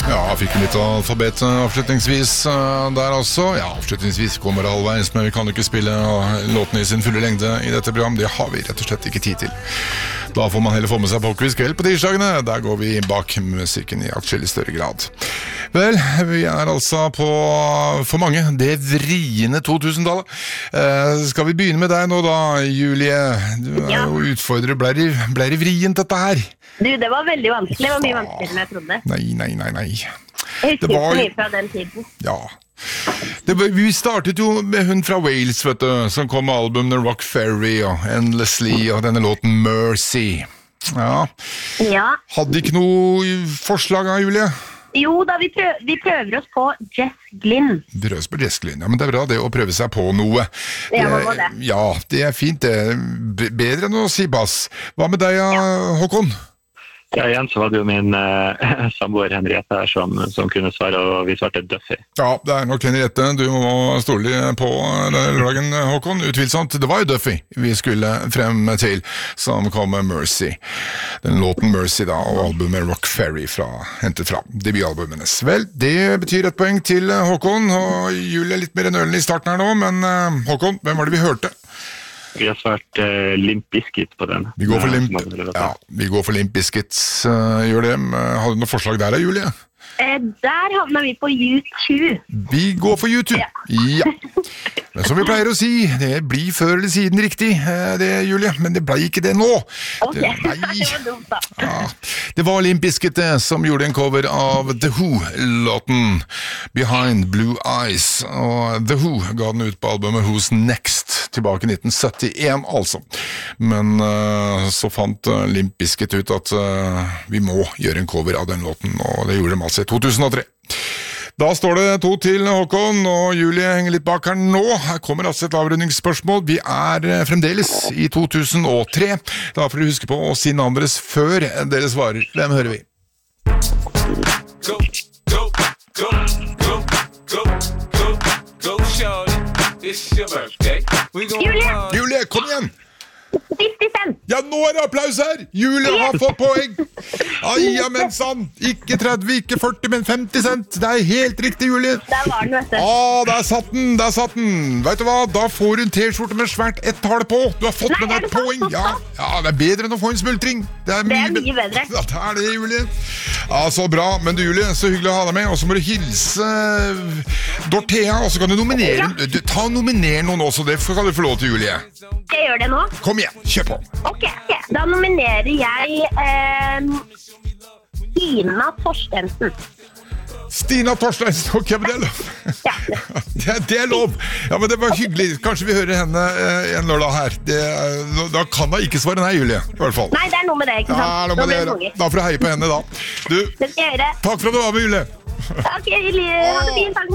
Ja, fikk litt alfabet avslutningsvis der også. Ja, avslutningsvis kommer det halvveis, men vi kan jo ikke spille låtene i sin fulle lengde i dette programmet. Det har vi rett og slett ikke tid til. Da får man heller få med seg Popquiz-kveld på tirsdagene. Der går vi bak musikken i atskillig større grad. Vel, vi altså på, for mange, det vriene 2000-tallet. Skal vi begynne med deg nå da, Julie? Du jo utfordrer, ble det vrient dette her? Du, det var veldig vanskelig. Det var mye vanskeligere enn jeg trodde. Nei. Jeg husker ikke mye fra den tiden. Ja. Vi startet jo med hun fra Wales, vet du, som kom med albumene Rock Ferry og Endlessly og denne låten Mercy. Ja. Hadde ikke noe forslag av Julie? Jo da, vi prøver oss på Jess Glynne. Ja, men det bra det å prøve seg på noe. Ja, hva var det? Ja, det fint det. Bedre enn å si bass. Hva med deg, Håkon? Ja, igjen så var det jo min samboer Henriette her som kunne svare, og vi svarte Duffy. Ja, det nok Henriette. Du må stole på lørdagen, Håkon. Utvilsomt, det var jo Duffy vi skulle frem til, som kom med Mercy. Den låten Mercy da, og albumet Rock Ferry hentet fra debutalbumet hennes. Vel, det betyr et poeng til Håkon, og Julie litt mer nølende i starten her nå, men Håkon, hvem var det vi hørte? Vi har svart Limp Bizkit på den. Vi går for Limp Bizkit. Gjør det. Har du noe forslag der, Julie? Der havner vi på U2. Vi går for U2. Ja. Men som vi pleier å si, det blir før eller siden riktig, det, Julie, men det ble ikke det nå. Okay. Det var dumt da. Ja, det var Limp Bizkit som gjorde en cover av The Who-låten Behind Blue Eyes, og The Who ga den ut på albumet Who's Next, tilbake i 1971 altså. Men så fant Limp Bizkit ut at vi må gjøre en cover av den låten, og det gjorde de altså i 2003. Da står det 2 til Håkon, og Julie henger litt bak her nå. Her kommer altså et avrundingsspørsmål. Vi fremdeles i 2003. Da får dere huske på å si navnet deres før dere svarer. Hvem hører vi? Julie, kom igjen! 50 cent! Ja, nå det applaus her! Julie har fått poeng! Aja, men sann! Ikke 30, ikke 40, men 50 cent! Det helt riktig, Julie! Der var den, vet du. Der satt den! Vet du hva? Da får du en t-skjorte med svært ett-tall på! Du har fått med deg et poeng! Ja, det bedre enn å få en smultring! Det mye bedre. Ja, det det, Julie! Ja, så bra. Men du, Julie, så hyggelig å ha deg med. Og så må du hilse Dorthea, og så kan du nominere nominer noen også. Det kan du få lov til, Julie. Skal jeg gjøre det nå? Kom igjen, kjør på. Ok. Da nominerer jeg Stina Torstensen. Stina Torstensen, ok, men det lov. Ja. Det lov. Ja, men det var hyggelig. Kanskje vi hører henne en lørdag her. Da kan da ikke svare nei, Julie, i hvert fall. Nei, det noe med det, ikke sant? Da får du heie på henne da. Du, det skal jeg gjøre. Takk for at du var med, Julie. Ok, ha det fint, takk.